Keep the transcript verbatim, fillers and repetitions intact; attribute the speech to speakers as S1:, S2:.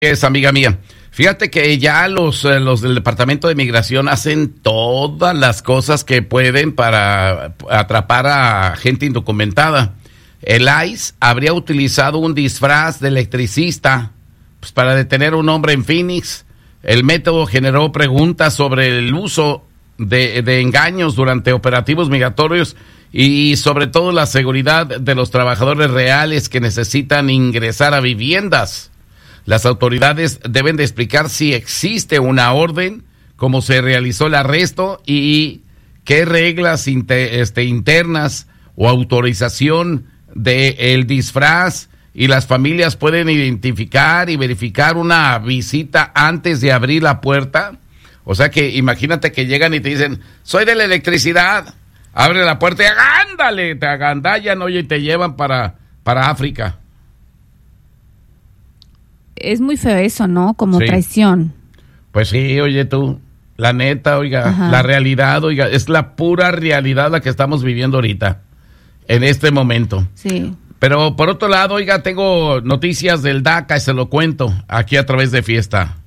S1: Es amiga mía. Fíjate que ya los, eh, los del Departamento de Migración hacen todas las cosas que pueden para atrapar a gente indocumentada. El I C E habría utilizado un disfraz de electricista pues, para detener a un hombre en Phoenix. El método generó preguntas sobre el uso de, de engaños durante operativos migratorios y sobre todo la seguridad de los trabajadores reales que necesitan ingresar a viviendas. Las autoridades deben de explicar si existe una orden, cómo se realizó el arresto y qué reglas inter, este, internas o autorización del disfraz, y las familias pueden identificar y verificar una visita antes de abrir la puerta. O sea que imagínate que llegan y te dicen, soy de la electricidad, abre la puerta y ándale, te agandallan, oye, y te llevan para, para África.
S2: Es muy feo eso, ¿no? Como
S1: sí.
S2: traición.
S1: Pues sí, oye tú, la neta, oiga, Ajá. la realidad, oiga, es la pura realidad la que estamos viviendo ahorita, en este momento.
S2: Sí.
S1: Pero por otro lado, oiga, tengo noticias del DACA y se lo cuento aquí a través de Fiesta.